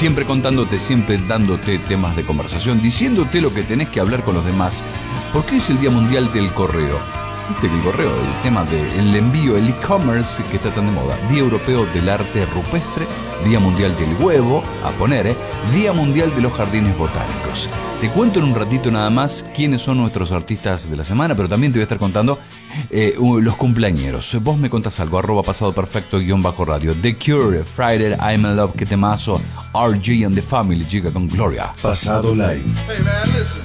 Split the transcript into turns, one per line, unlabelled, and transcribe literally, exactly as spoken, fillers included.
siempre contándote, siempre dándote temas de conversación, diciéndote lo que tenés que hablar con los demás, porque hoy es el Día Mundial del Correo. Viste que el correo, el tema del envío, el e-commerce que está tan de moda. Día Europeo del Arte Rupestre, Día Mundial del Huevo, a poner, ¿eh? Día Mundial de los Jardines Botánicos. Te cuento en un ratito nada más quiénes son nuestros artistas de la semana, pero también te voy a estar contando eh, los cumpleañeros. Vos me contás algo, arroba pasado perfecto guión bajo radio. The Cure, Friday, I'm in Love, que temazo. R G and the Family llega con Gloria.
Pasado Live.
Hey man, listen.